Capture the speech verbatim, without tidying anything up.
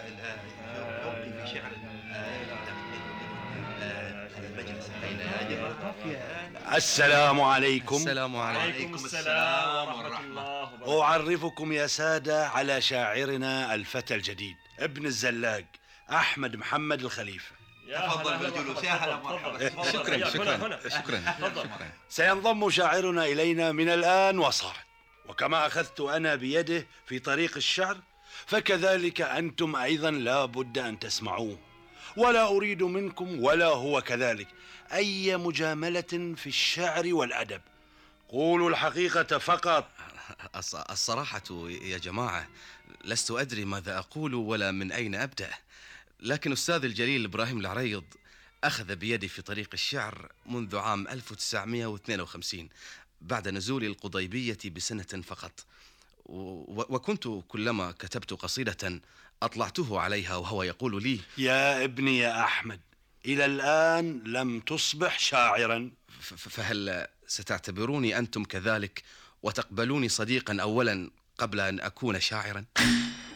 ذوقي في شعر المجلس الليلة. السلام عليكم. السلام عليكم. وعليكم السلام ورحمة الله وبركاته. أعرفكم يا سادة على شاعرنا الفتى الجديد ابن الزلاق أحمد محمد الخليفة. تفضل بالجلوس. يا هلا مرحبا. شكرا شكرا شكرا. سينضم شاعرنا إلينا من الآن وصاعد، وكما أخذت أنا بيده في طريق الشعر فكذلك أنتم أيضا لا بد أن تسمعوه، ولا أريد منكم ولا هو كذلك أي مجاملة في الشعر والأدب. قولوا الحقيقة فقط. الصراحة يا جماعة لست أدري ماذا أقول ولا من أين أبدأ، لكن أستاذ الجليل إبراهيم العريض أخذ بيدي في طريق الشعر منذ عام ألف وتسعمائة واثنين وخمسين بعد نزول القضيبية بسنة فقط، وكنت كلما كتبت قصيدة أطلعته عليها وهو يقول لي: يا ابني يا أحمد، إلى الآن لم تصبح شاعرا، فهل ستعتبروني أنتم كذلك وتقبلوني صديقا أولا قبل أن أكون شاعرا؟